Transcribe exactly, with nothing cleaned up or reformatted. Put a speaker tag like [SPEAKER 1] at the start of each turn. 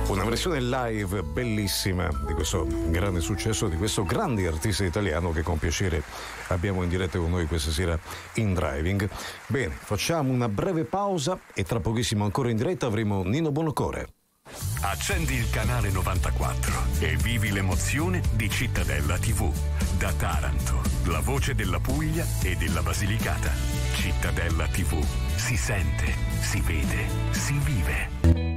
[SPEAKER 1] Una versione live bellissima di questo grande successo, di questo grande artista italiano che con piacere abbiamo in diretta con noi questa sera in Driving. Bene, facciamo una breve pausa e tra pochissimo ancora in diretta avremo Nino Buonocore.
[SPEAKER 2] Accendi il canale novantaquattro e vivi l'emozione di Cittadella tivù. Da Taranto, la voce della Puglia e della Basilicata. Cittadella tivù. Si sente, si vede, si vive.